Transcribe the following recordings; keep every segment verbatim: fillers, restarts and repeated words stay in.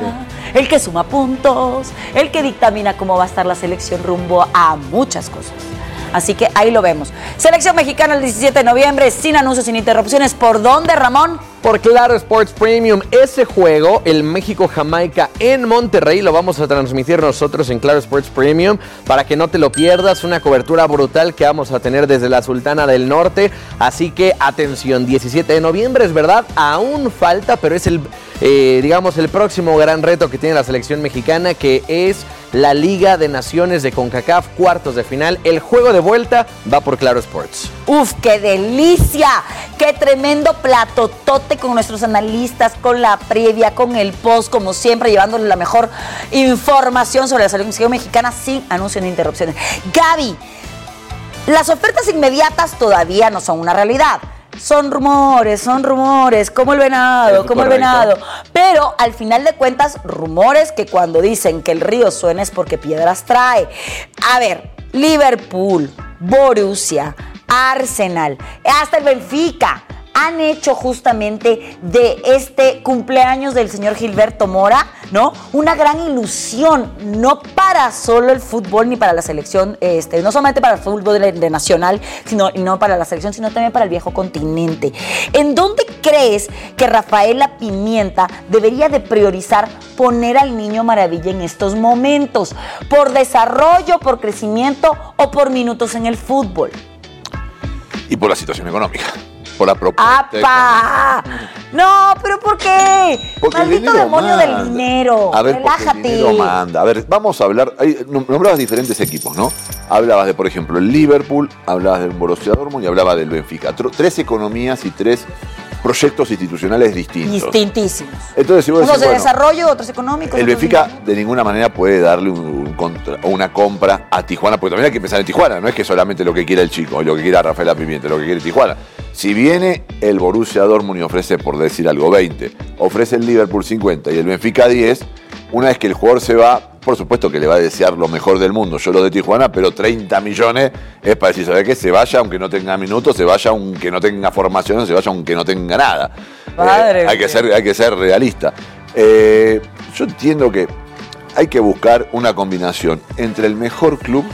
sí. El que suma puntos, el que dictamina cómo va a estar la selección rumbo a muchas cosas. Así que ahí lo vemos. Selección mexicana el diecisiete de noviembre, sin anuncios, sin interrupciones. ¿Por dónde, Ramón? Por Claro Sports Premium. Ese juego, el México-Jamaica en Monterrey, lo vamos a transmitir nosotros en Claro Sports Premium para que no te lo pierdas. Una cobertura brutal que vamos a tener desde la Sultana del Norte. Así que atención, diecisiete de noviembre, es verdad, aún falta, pero es el, eh, digamos, el próximo gran reto que tiene la selección mexicana, que es la Liga de Naciones de CONCACAF, cuartos de final. El juego de vuelta va por Claro Sports. ¡Uf, qué delicia! ¡Qué tremendo platotote con nuestros analistas, con la previa, con el post, como siempre, llevándole la mejor información sobre la selección mexicana sin anuncios ni interrupciones! Gaby, las ofertas inmediatas todavía no son una realidad. Son rumores, son rumores, como el venado, es como correcto. el venado. Pero al final de cuentas, rumores que cuando dicen que el río suena es porque piedras trae. A ver, Liverpool, Borussia, Arsenal, hasta el Benfica han hecho justamente de este cumpleaños del señor Gilberto Mora, ¿no? Una gran ilusión, no para solo el fútbol ni para la selección, este, no solamente para el fútbol de, de nacional, sino y no para la selección, sino también para el viejo continente. ¿En dónde crees que Rafaela Pimienta debería de priorizar poner al Niño Maravilla en estos momentos? ¿Por desarrollo, por crecimiento o por minutos en el fútbol? Y por la situación económica. Por la propuesta. ¡Apa! No, pero ¿por qué? Porque Maldito demonio manda. del dinero. A ver, relájate. El dinero manda. A ver, vamos a hablar. Hay, nombrabas diferentes equipos, ¿no? Hablabas de, por ejemplo, el Liverpool, hablabas del Borussia Dortmund y hablabas del Benfica. Tres economías y tres proyectos institucionales distintos. Distintísimos. Entonces, si vos Unos decís, de bueno, desarrollo, otros económicos. El otros Benfica de... de ninguna manera puede darle un, un contra, una compra a Tijuana, porque también hay que pensar en Tijuana, no es que solamente lo que quiera el chico, lo que quiera Rafaela Pimienta, lo que quiere Tijuana. Si viene el Borussia Dortmund y ofrece, por decir algo, veinte, ofrece el Liverpool cincuenta y el Benfica diez, una vez que el jugador se va, por supuesto que le va a desear lo mejor del mundo, yo lo de Tijuana, pero treinta millones es para decir, ¿sabes qué? Se vaya aunque no tenga minutos, se vaya aunque no tenga formación, se vaya aunque no tenga nada. Padre, eh, hay, que ser, hay que ser realista. Eh, yo entiendo que hay que buscar una combinación entre el mejor club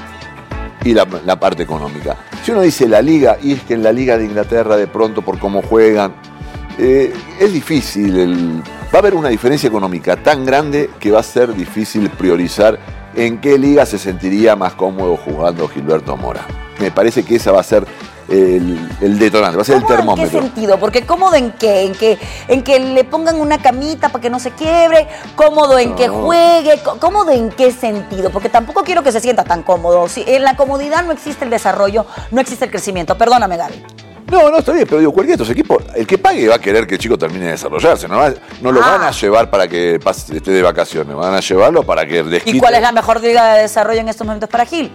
y la, la parte económica. Si uno dice la liga, y es que en la liga de Inglaterra de pronto por cómo juegan, eh, es difícil, el, va a haber una diferencia económica tan grande que va a ser difícil priorizar en qué liga se sentiría más cómodo jugando Gilberto Mora. Me parece que esa va a ser el, el detonante, va a ser el termómetro. ¿En qué sentido? Porque cómodo en qué, en que, en que le pongan una camita para que no se quiebre, cómodo en no. que juegue, cómodo en qué sentido, porque tampoco quiero que se sienta tan cómodo. Si en la comodidad no existe el desarrollo, no existe el crecimiento. Perdóname, Gaby. No, no, está bien, pero digo, cualquiera de estos equipos, el que pague va a querer que el chico termine de desarrollarse, no, va, no lo ah. van a llevar para que pase, esté de vacaciones, van a llevarlo para que desquite. ¿Y cuál es la mejor liga de desarrollo en estos momentos para Gil?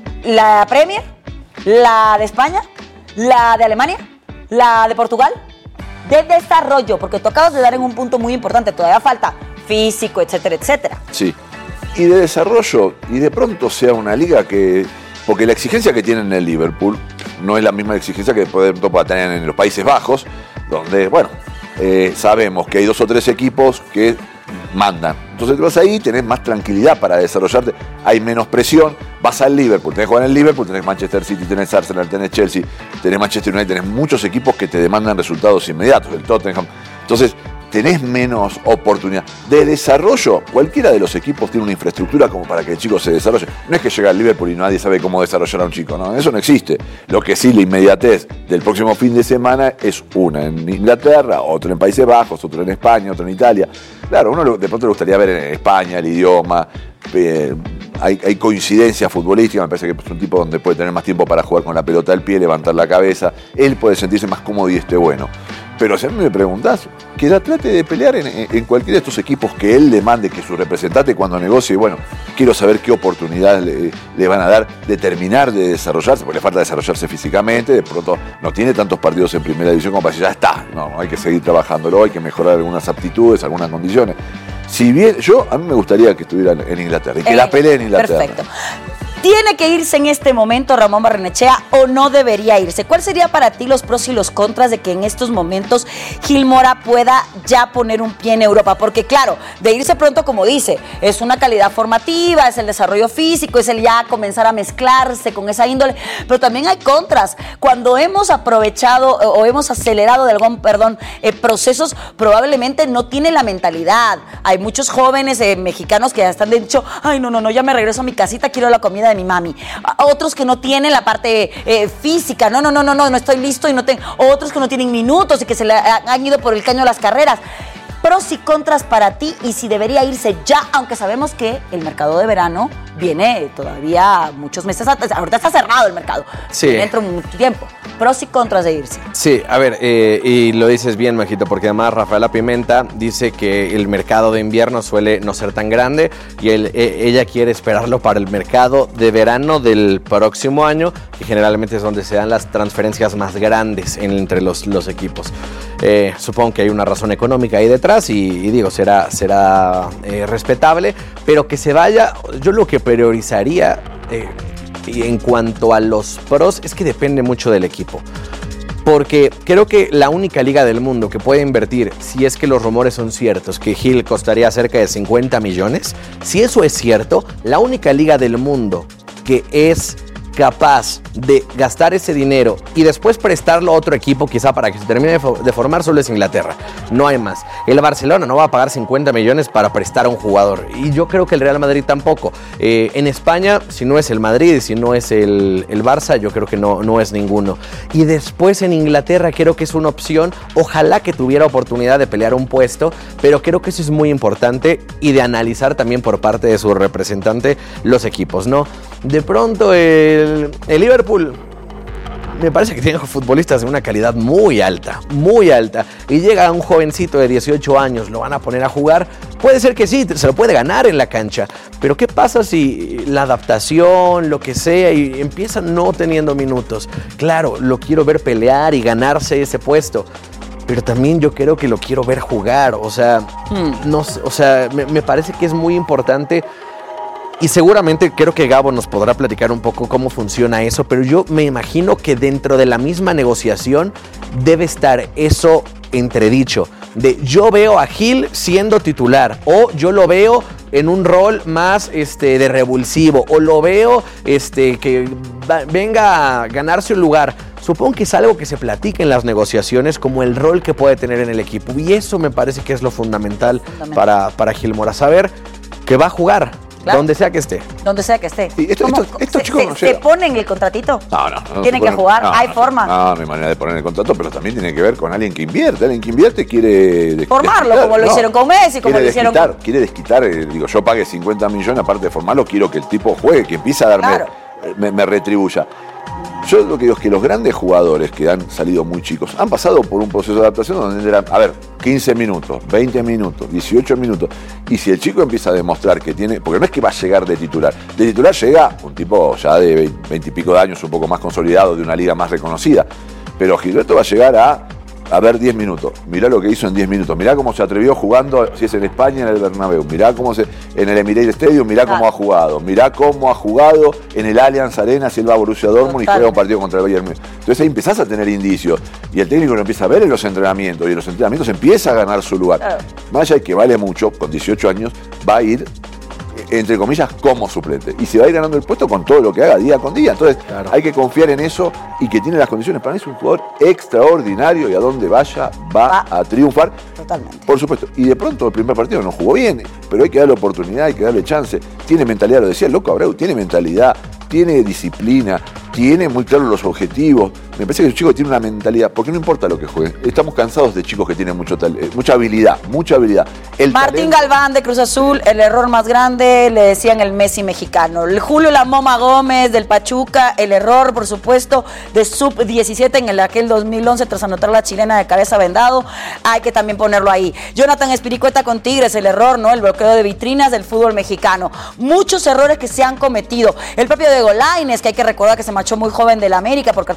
¿La Premier? ¿La de España? ¿La de Alemania? ¿La de Portugal? De desarrollo, porque tú acabas de dar en un punto muy importante, todavía falta físico, etcétera, etcétera. Sí, y de desarrollo, y de pronto sea una liga que... Porque la exigencia que tienen en el Liverpool no es la misma exigencia que pueden tener en los Países Bajos, donde, bueno, eh, sabemos que hay dos o tres equipos que mandan. Entonces te vas ahí, tenés más tranquilidad para desarrollarte, hay menos presión, vas al Liverpool, tenés que jugar en el Liverpool, tenés Manchester City, tenés Arsenal, tenés Chelsea, tenés Manchester United, tenés muchos equipos que te demandan resultados inmediatos, el Tottenham. Entonces tenés menos oportunidad. De desarrollo, cualquiera de los equipos tiene una infraestructura como para que el chico se desarrolle. No es que llega al Liverpool y nadie sabe cómo desarrollar a un chico, no, eso no existe. Lo que sí, la inmediatez del próximo fin de semana es una en Inglaterra, otro en Países Bajos, otro en España, otro en Italia. Claro, uno de pronto le gustaría ver en España el idioma, eh, hay, hay coincidencia futbolística, me parece que es un tipo donde puede tener más tiempo para jugar con la pelota al pie, levantar la cabeza, él puede sentirse más cómodo y esté bueno. Pero si a mí me preguntás, que ya trate de pelear en, en cualquiera de estos equipos que él le mande, que su representante cuando negocie, bueno, quiero saber qué oportunidades le, le van a dar de terminar de desarrollarse, porque le falta desarrollarse físicamente, de pronto no tiene tantos partidos en primera división como para decir, ya está, no, hay que seguir trabajándolo, hay que mejorar algunas aptitudes, algunas condiciones. Si bien, yo, a mí me gustaría que estuviera en Inglaterra, y que eh, la pelee en Inglaterra. Perfecto. ¿Tiene que irse en este momento Ramón Barrenechea o no debería irse? ¿Cuál sería para ti los pros y los contras de que en estos momentos Gil Mora pueda ya poner un pie en Europa? Porque claro, de irse pronto, como dice, es una calidad formativa, es el desarrollo físico, es el ya comenzar a mezclarse con esa índole, pero también hay contras. Cuando hemos aprovechado o hemos acelerado de algún, perdón, eh, procesos, probablemente no tiene la mentalidad. Hay muchos jóvenes eh, mexicanos que ya están de dicho, ay, no, no, no, ya me regreso a mi casita, quiero la comida de mi mami. A otros que no tienen la parte eh, física, no, no, no, no, no, no estoy listo y no tengo. Otros que no tienen minutos y que se le han ido por el caño las carreras. Pros y contras para ti y si debería irse ya, aunque sabemos que el mercado de verano viene todavía muchos meses atrás. Ahorita está cerrado el mercado. Sí. Viene dentro de mucho tiempo. Pros y contras de irse. Sí, a ver, eh, y lo dices bien, Majito, porque además Rafaela Pimenta dice que el mercado de invierno suele no ser tan grande y él, eh, ella quiere esperarlo para el mercado de verano del próximo año, que generalmente es donde se dan las transferencias más grandes en, entre los, los equipos. Eh, supongo que hay una razón económica ahí detrás y, y digo, será, será eh, respetable, pero que se vaya, yo lo que priorizaría eh, en cuanto a los pros es que depende mucho del equipo. Porque creo que la única liga del mundo que puede invertir, si es que los rumores son ciertos, que Gil costaría cerca de cincuenta millones, si eso es cierto, la única liga del mundo que es capaz de gastar ese dinero y después prestarlo a otro equipo, quizá para que se termine de, fo- de formar, solo es Inglaterra. No hay más. El Barcelona no va a pagar cincuenta millones para prestar a un jugador. Y yo creo que el Real Madrid tampoco. Eh, en España, si no es el Madrid, si no es el, el Barça, yo creo que no, no es ninguno. Y después en Inglaterra creo que es una opción. Ojalá que tuviera oportunidad de pelear un puesto, pero creo que eso es muy importante y de analizar también por parte de su representante los equipos, ¿no? De pronto el, el Liverpool me parece que tiene futbolistas de una calidad muy alta, muy alta, y llega un jovencito de dieciocho años, lo van a poner a jugar, puede ser que sí, se lo puede ganar en la cancha, pero ¿qué pasa si la adaptación, lo que sea, y empieza no teniendo minutos? Claro, lo quiero ver pelear y ganarse ese puesto, pero también yo creo que lo quiero ver jugar, o sea, hmm. no, o sea me, me parece que es muy importante. Y seguramente creo que Gabo nos podrá platicar un poco cómo funciona eso, pero yo me imagino que dentro de la misma negociación debe estar eso entredicho, de yo veo a Gil siendo titular, o yo lo veo en un rol más este, de revulsivo, o lo veo este, que va, venga a ganarse un lugar. Supongo que es algo que se platica en las negociaciones como el rol que puede tener en el equipo, y eso me parece que es lo fundamental, fundamental. para, para Gil Mora, saber que va a jugar. Claro. Donde sea que esté. Donde sea que esté. Sí, esto, esto, esto, se, chicos, se, no ¿Se ponen el contratito? No, no. no Tienen que ponen, jugar, no, hay no, forma. No, no hay manera de poner el contrato, pero también tiene que ver con alguien que invierte. Alguien que invierte quiere... Des, formarlo, desquitar, como lo no, hicieron con Messi, como lo hicieron desquitar, con... Quiere desquitar, eh, digo, yo pague cincuenta millones, aparte de formarlo, quiero que el tipo juegue, que empiece a darme... Claro. Me, me retribuya. Yo lo que digo es que los grandes jugadores que han salido muy chicos han pasado por un proceso de adaptación donde eran, a ver, quince minutos, veinte minutos, dieciocho minutos. Y si el chico empieza a demostrar que tiene, porque no es que va a llegar de titular, de titular llega un tipo ya de veinte y pico de años, un poco más consolidado, de una liga más reconocida. Pero Gilberto va a llegar a, a ver diez minutos. Mirá lo que hizo en diez minutos. Mirá cómo se atrevió jugando, si es en España, en el Bernabéu. Mirá cómo se, en el Emirates Stadium, mirá cómo ah. ha jugado. Mirá cómo ha jugado en el Allianz Arena, si él va a Borussia Dortmund y juega un partido contra el Bayern Múnich. Entonces ahí empezás a tener indicios. Y el técnico lo empieza a ver en los entrenamientos. Y en los entrenamientos empieza a ganar su lugar. Claro. Más allá de que vale mucho, con dieciocho años, va a ir, entre comillas, como suplente. Y se va a ir ganando el puesto con todo lo que haga día con día. Entonces claro. hay que confiar en eso y que tiene las condiciones. Para mí es un jugador extraordinario y a donde vaya va, va a triunfar. Totalmente. Por supuesto. Y de pronto el primer partido no jugó bien, pero hay que darle oportunidad, hay que darle chance. Tiene mentalidad, lo decía el loco Abreu, tiene mentalidad, tiene disciplina, tiene muy claros los objetivos. Me parece que el chico tiene una mentalidad, porque no importa lo que juegue. Estamos cansados de chicos que tienen mucho tal, mucha habilidad, mucha habilidad. El Martín talento... Galván de Cruz Azul, el error más grande, le decían el Messi mexicano. El Julio La Moma Gómez del Pachuca, el error, por supuesto, de sub diecisiete en el aquel dos mil once tras anotar la chilena de cabeza vendado. Hay que también ponerlo ahí. Jonathan Espiricueta con Tigres, el error, ¿no? El bloqueo de vitrinas del fútbol mexicano. Muchos errores que se han cometido. El propio Diego Lainez, que hay que recordar que se marchó muy joven del América por catorce millones.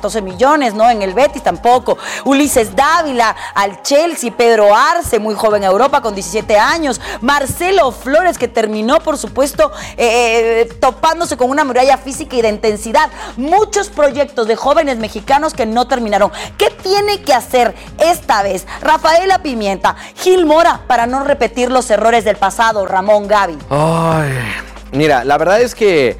selecciones, ¿no? En el Betis tampoco. Ulises Dávila al Chelsea, Pedro Arce, muy joven en Europa con diecisiete años, Marcelo Flores, que terminó, por supuesto, eh, topándose con una muralla física y de intensidad. Muchos proyectos de jóvenes mexicanos que no terminaron. ¿Qué tiene que hacer esta vez Rafaela Pimienta, Gil Mora, para no repetir los errores del pasado, Ramón, Gaby? Ay, mira, la verdad es que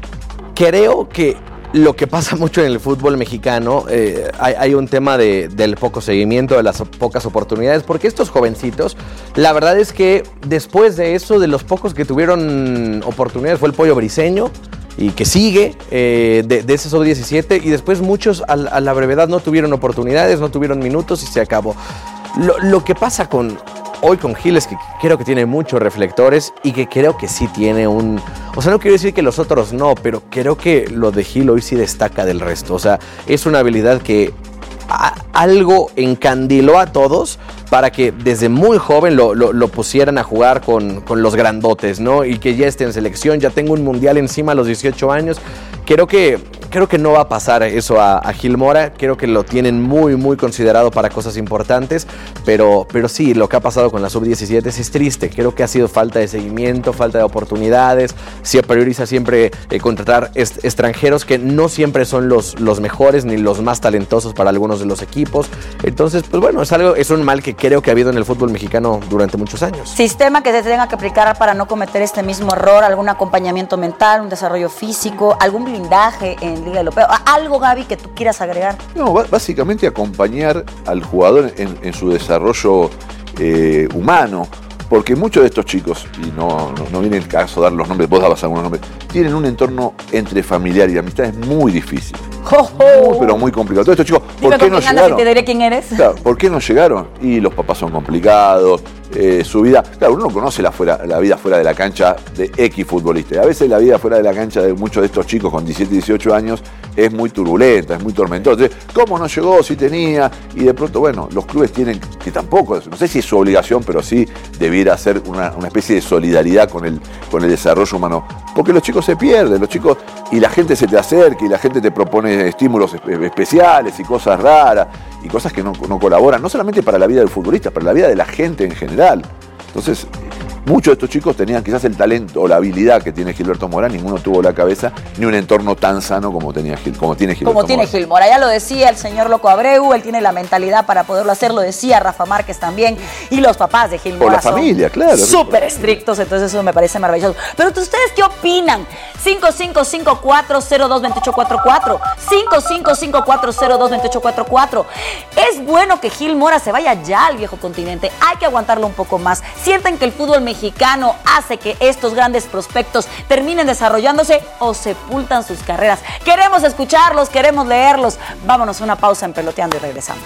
creo que lo que pasa mucho en el fútbol mexicano, eh, hay, hay un tema de, del poco seguimiento, de las pocas oportunidades, porque estos jovencitos, la verdad es que después de eso, de los pocos que tuvieron oportunidades, fue el Pollo Briseño, y que sigue, eh, de, de ese sub diecisiete, y después muchos a, a la brevedad no tuvieron oportunidades, no tuvieron minutos y se acabó. Lo, lo que pasa con hoy con Gil es que creo que tiene muchos reflectores y que creo que sí tiene un... O sea, no quiero decir que los otros no, pero creo que lo de Gil hoy sí destaca del resto. O sea, es una habilidad que a, algo encandiló a todos para que desde muy joven lo, lo, lo pusieran a jugar con, con los grandotes, ¿no? Y que ya esté en selección, ya tengo un mundial encima a los dieciocho años. Creo que, creo que no va a pasar eso a, a Gil Mora, creo que lo tienen muy, muy considerado para cosas importantes, pero, pero sí, lo que ha pasado con la sub diecisiete es triste. Creo que ha sido falta de seguimiento, falta de oportunidades, se prioriza siempre eh, contratar est- extranjeros que no siempre son los, los mejores ni los más talentosos para algunos de los equipos. Entonces, pues bueno, es algo, es un mal que creo que ha habido en el fútbol mexicano durante muchos años. Sistema que se tenga que aplicar para no cometer este mismo error, algún acompañamiento mental, un desarrollo físico, algún blindaje en Liga Europea. Algo, Gaby, que tú quieras agregar. No, básicamente acompañar al jugador en, en su desarrollo eh, humano, porque muchos de estos chicos, y no, no, no viene el caso dar los nombres, vos dabas algunos nombres, tienen un entorno entre familiar y amistad, es muy difícil. Oh, oh. Muy, pero muy complicado. Todos estos chicos, ¿por Dime qué con no quién andas llegaron? y te diré quién eres. Claro, ¿por qué no llegaron? Y los papás son complicados, eh, su vida... Claro, uno no conoce la, fuera, la vida fuera de la cancha de X futbolista. Y a veces la vida fuera de la cancha de muchos de estos chicos con diecisiete, dieciocho años es muy turbulenta, es muy tormentosa. Entonces, ¿cómo no llegó? Si tenía... Y de pronto, bueno, los clubes tienen que tampoco, no sé si es su obligación, pero sí debiera ser una, una especie de solidaridad con el, con el desarrollo humano. Porque los chicos se pierden, los chicos... Y la gente se te acerca y la gente te propone estímulos especiales y cosas raras y cosas que no, no colaboran, no solamente para la vida del futbolista, para la vida de la gente en general. Entonces, muchos de estos chicos tenían quizás el talento o la habilidad que tiene Gilberto Mora, ninguno tuvo la cabeza ni un entorno tan sano como, tenía Gil, como tiene Gilberto Como tiene Mora. Gil Mora, ya lo decía el señor Loco Abreu, él tiene la mentalidad para poderlo hacer, lo decía Rafa Márquez también, y los papás de Gil Mora O la familia, claro. súper estrictos, entonces eso me parece maravilloso. Pero ¿ustedes qué opinan? cinco cinco cinco cuatro cero dos dos ocho cuatro cuatro, cinco cinco cinco cuatro cero dos dos ocho cuatro cuatro. ¿Es bueno que Gil Mora se vaya ya al viejo continente? Hay que aguantarlo un poco más. ¿Sienten que el fútbol mexicano hace que estos grandes prospectos terminen desarrollándose o sepultan sus carreras? Queremos escucharlos, queremos leerlos. Vámonos a una pausa en Peloteando y regresamos.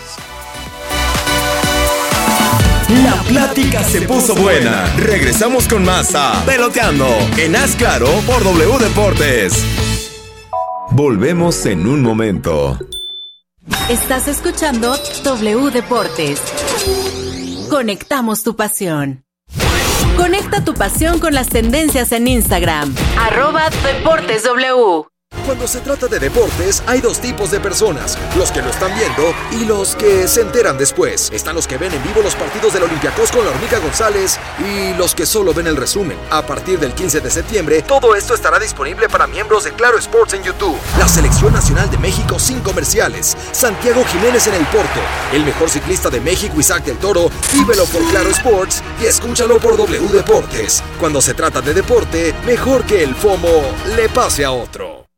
La plática se puso buena. Regresamos con más a Peloteando en Haz Claro por W Deportes. Volvemos en un momento. Estás escuchando W Deportes. Conectamos tu pasión. Conecta tu pasión con las tendencias en Instagram. Arroba Deportes W. Cuando se trata de deportes, hay dos tipos de personas: los que lo están viendo y los que se enteran después. Están los que ven en vivo los partidos del Olympiacos con la Hormiga González y los que solo ven el resumen. A partir del quince de septiembre, todo esto estará disponible para miembros de Claro Sports en YouTube. La Selección Nacional de México sin comerciales. Santiago Jiménez en el Porto. El mejor ciclista de México, Isaac del Toro. Vívelo por Claro Sports y escúchalo por W Deportes. Cuando se trata de deporte, mejor que el FOMO le pase a otro.